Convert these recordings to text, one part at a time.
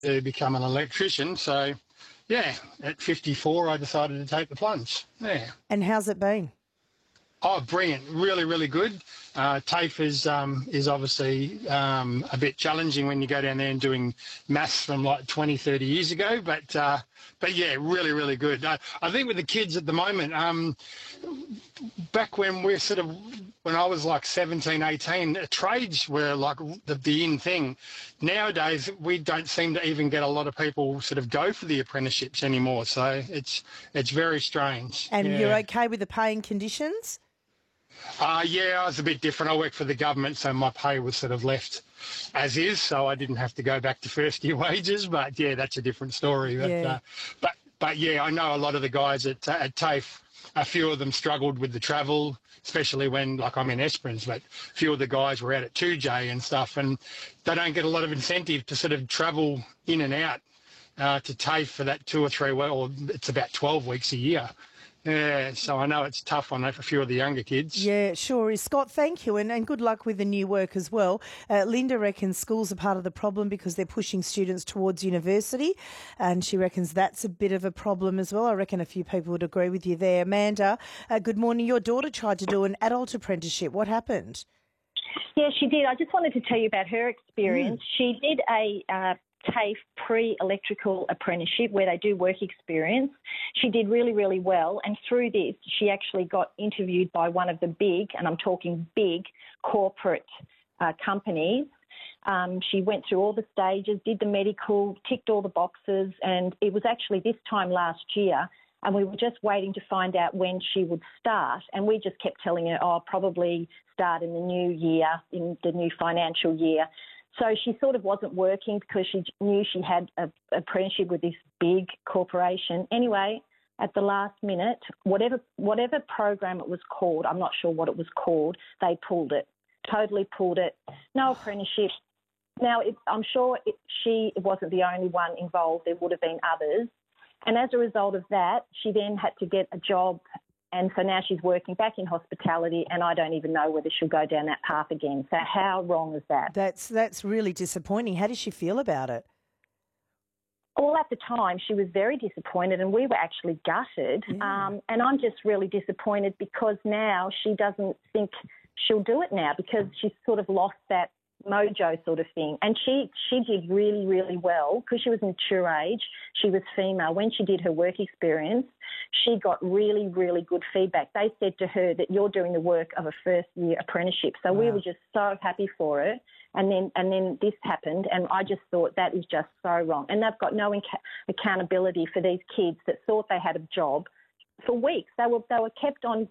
to become an electrician. So, yeah, at 54, I decided to take the plunge. Yeah. And how's it been? Oh, brilliant. Really, really good. TAFE is obviously a bit challenging when you go down there and doing maths from like 20, 30 years ago. But yeah, really, really good. I think with the kids at the moment, back when when I was like 17, 18, trades were like the in thing. Nowadays, we don't seem to even get a lot of people sort of go for the apprenticeships anymore. So it's very strange. And you're okay with the pay and conditions? Yeah, I was a bit different. I worked for the government, so my pay was sort of left as is, so I didn't have to go back to first year wages. But yeah, that's a different story. Yeah. But yeah, I know a lot of the guys at TAFE. A few of them struggled with the travel, especially when, like, I'm in Esperance, but a few of the guys were out at 2J and stuff, and they don't get a lot of incentive to sort of travel in and out to TAFE for that 2 or 3 weeks, or it's about 12 weeks a year. Yeah, so I know it's tough on a few of the younger kids. Yeah, sure is. Scott, thank you, and good luck with the new work as well. Linda reckons schools are part of the problem because they're pushing students towards university, and she reckons that's a bit of a problem as well. I reckon a few people would agree with you there. Amanda, good morning. Your daughter tried to do an adult apprenticeship. What happened? Yeah, she did. I just wanted to tell you about her experience. She did a TAFE pre-electrical apprenticeship where they do work experience. She did really, really well, and through this she actually got interviewed by one of the big, and I'm talking big, corporate companies. She went through all the stages, did the medical, ticked all the boxes, and it was actually this time last year, and we were just waiting to find out when she would start, and we just kept telling her, probably start in the new year, in the new financial year. So she sort of wasn't working because she knew she had an apprenticeship with this big corporation. Anyway, at the last minute, whatever program it was called, I'm not sure what it was called, they pulled it, totally pulled it. No apprenticeship. Now, I'm sure she wasn't the only one involved. There would have been others. And as a result of that, she then had to get a job. And so now she's working back in hospitality, and I don't even know whether she'll go down that path again. So how wrong is that? That's really disappointing. How does she feel about it? Well, at the time, she was very disappointed, and we were actually gutted. Yeah. And I'm just really disappointed because now she doesn't think she'll do it now because she's sort of lost that mojo sort of thing. And she did really, really well because she was mature age. She was female. When she did her work experience, she got really, really good feedback. They said to her that you're doing the work of a first-year apprenticeship. So we were just so happy for her. And then this happened, and I just thought that is just so wrong. And they've got no accountability for these kids that thought they had a job for weeks. They were kept on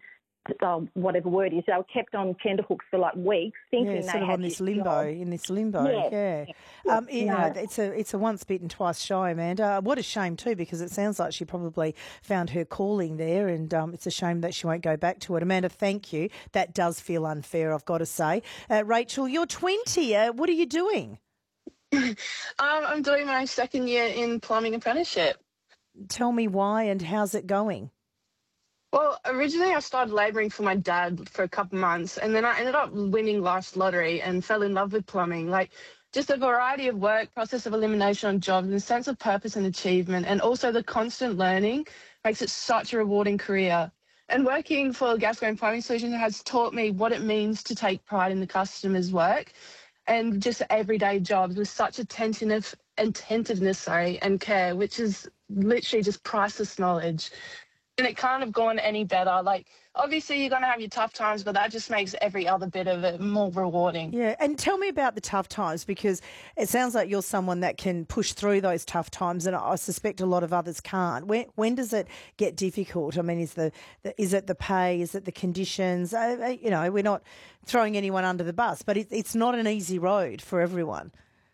whatever word is, they were kept on tenterhooks for like weeks, thinking they sort of had on this limbo, job. in this limbo. Yeah. You know, it's a once bitten, twice shy, Amanda. What a shame too, because it sounds like she probably found her calling there, and it's a shame that she won't go back to it. Amanda, thank you. That does feel unfair, I've got to say. Rachel, you're 20. What are you doing? I'm doing my second year in plumbing apprenticeship. Tell me why and how's it going? Well, originally I started labouring for my dad for a couple months, and then I ended up winning life's lottery and fell in love with plumbing. Like, just a variety of work, process of elimination on jobs, and a sense of purpose and achievement, and also the constant learning makes it such a rewarding career. And working for Gascoyne Plumbing Solutions has taught me what it means to take pride in the customer's work and just everyday jobs with such attentiveness and care, which is literally just priceless knowledge. And it can't have gone any better. Like, obviously, you're going to have your tough times, but that just makes every other bit of it more rewarding. Yeah, and tell me about the tough times, because it sounds like you're someone that can push through those tough times, and I suspect a lot of others can't. When does it get difficult? I mean, is it the pay? Is it the conditions? You know, we're not throwing anyone under the bus, but it's not an easy road for everyone.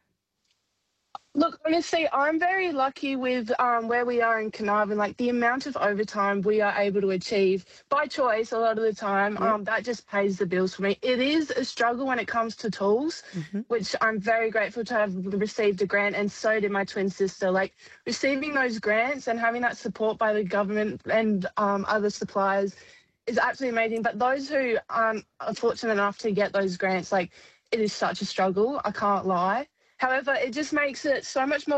Look, honestly, I'm very lucky with where we are in Carnarvon. Like, the amount of overtime we are able to achieve by choice a lot of the time, that just pays the bills for me. It is a struggle when it comes to tools, which I'm very grateful to have received a grant, and so did my twin sister. Like, receiving those grants and having that support by the government and other suppliers is absolutely amazing. But those who are fortunate enough to get those grants, like, it is such a struggle, I can't lie. However, it just makes it so much more